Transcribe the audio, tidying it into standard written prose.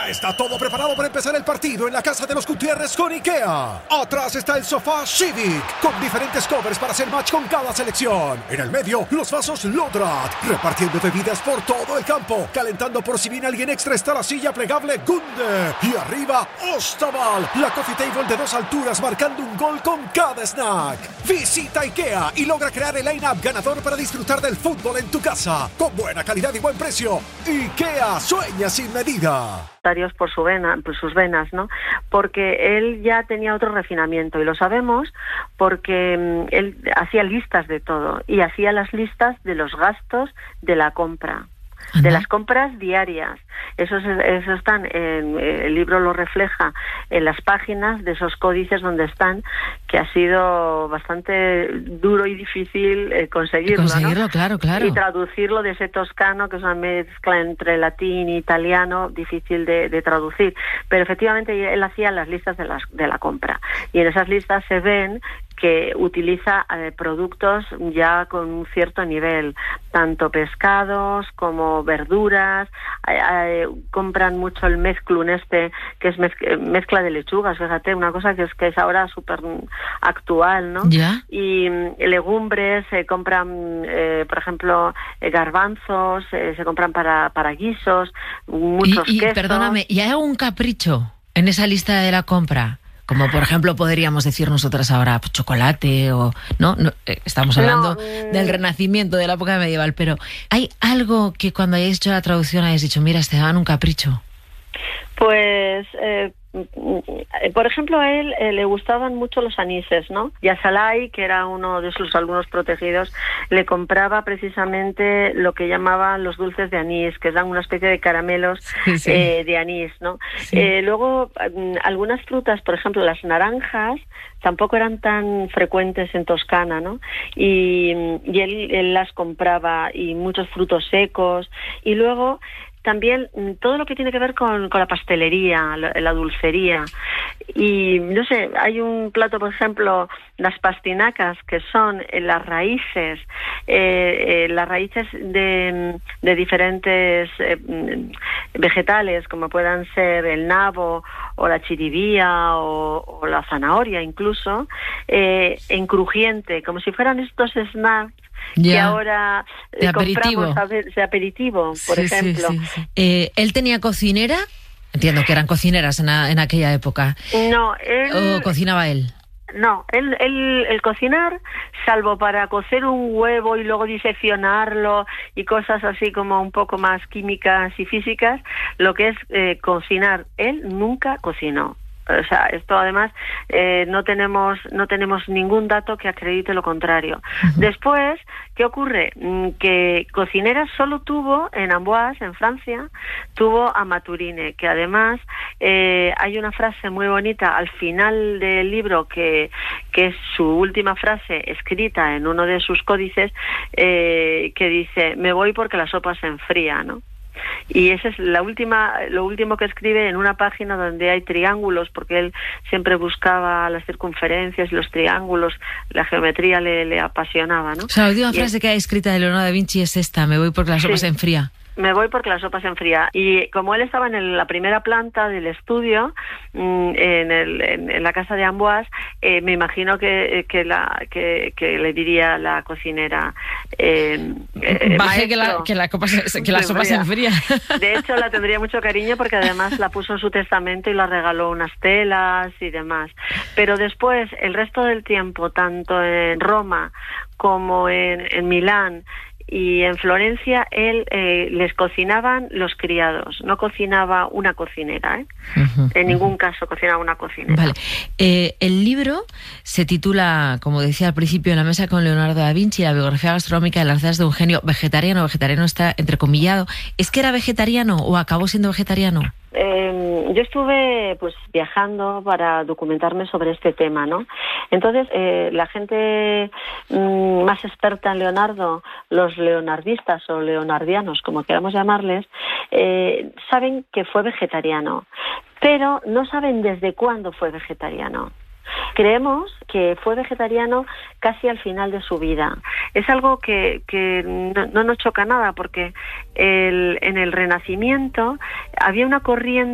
Ya está todo preparado para empezar el partido en la casa de los Gutiérrez con IKEA. Atrás está el sofá Civic, con diferentes covers para hacer match con cada selección. En el medio, los vasos Lodrat, repartiendo bebidas por todo el campo. Calentando por si viene alguien extra está la silla plegable Gunde. Y arriba, Ostaval, la coffee table de 2 alturas marcando un gol con cada snack. Visita IKEA y logra crear el line-up ganador para disfrutar del fútbol en tu casa. Con buena calidad y buen precio. IKEA, sueña sin medida. Por sus venas, ¿no? Porque él ya tenía otro refinamiento y lo sabemos porque él hacía listas de todo y hacía las listas de los gastos de la compra. De las compras diarias. Eso están el libro lo refleja en las páginas de esos códices donde están, que ha sido bastante duro y difícil conseguirlo, ¿no? Claro. Y traducirlo de ese toscano, que es una mezcla entre latín e italiano, difícil de traducir. Pero efectivamente él hacía las listas de la compra. Y en esas listas se ven que utiliza productos ya con un cierto nivel, tanto pescados como verduras. Compran mucho el mezclun que es mezcla de lechugas, fíjate, una cosa que es ahora súper actual, ¿no? ¿Ya? Y legumbres, compran, por ejemplo, garbanzos, se compran para guisos, muchos quesos. Perdóname, ¿y hay algún capricho en esa lista de la compra? Como por ejemplo podríamos decir nosotras ahora chocolate o no estamos hablando del Renacimiento, de la época medieval, pero ¿hay algo que cuando hayáis hecho la traducción hayáis dicho, mira, te daban un capricho? Pues por ejemplo, a él le gustaban mucho los anises, ¿no? Y a Salai, que era uno de sus alumnos protegidos, le compraba precisamente lo que llamaban los dulces de anís, que eran una especie de caramelos de anís, ¿no? Sí. Luego, algunas frutas, por ejemplo, las naranjas, tampoco eran tan frecuentes en Toscana, ¿no? Y él las compraba, y muchos frutos secos, y luego también todo lo que tiene que ver con la pastelería, la dulcería. Y no sé, hay un plato, por ejemplo, las pastinacas, que son las raíces de diferentes vegetales, como puedan ser el nabo o la chiribía o la zanahoria incluso, en crujiente, como si fueran estos snacks que ahora compramos de aperitivo, por ejemplo. Sí. ¿Él tenía cocinera? Entiendo que eran cocineras en aquella época. No, ¿O cocinaba él? No, el cocinar, salvo para cocer un huevo y luego diseccionarlo y cosas así como un poco más químicas y físicas, lo que es cocinar, él nunca cocinó. O sea, esto además no tenemos ningún dato que acredite lo contrario. Uh-huh. Después, ¿qué ocurre? Que cocineras solo tuvo en Amboise, en Francia, tuvo a Maturine, que además hay una frase muy bonita al final del libro que es su última frase escrita en uno de sus códices, que dice: me voy porque la sopa se enfría, ¿no? Y esa es lo último que escribe en una página donde hay triángulos, porque él siempre buscaba las circunferencias y los triángulos, la geometría le apasionaba, ¿no? O sea, la última frase que hay escrita de Leonardo da Vinci es esta: me voy porque la sopa se enfría. Me voy porque la sopa se enfría. Y como él estaba en la primera planta del estudio, en la casa de Amboise, me imagino que le diría la cocinera: baje que la sopa se enfría. De hecho, la tendría mucho cariño porque además la puso en su testamento y la regaló unas telas y demás. Pero después, el resto del tiempo, tanto en Roma como en Milán y en Florencia, él les cocinaban los criados, no cocinaba una cocinera, ¿eh? Uh-huh, en ningún caso cocinaba una cocinera. Vale. El libro se titula, como decía al principio, En la mesa con Leonardo da Vinci, la biografía gastronómica de las recetas de un genio vegetariano. Vegetariano está entrecomillado. ¿Es que era vegetariano o acabó siendo vegetariano? Yo estuve viajando para documentarme sobre este tema, ¿no? Entonces, la gente más experta en Leonardo, los leonardistas o leonardianos, como queramos llamarles, saben que fue vegetariano, pero no saben desde cuándo fue vegetariano. Creemos que fue vegetariano casi al final de su vida. Es algo que no nos choca nada, porque en el Renacimiento había una corriente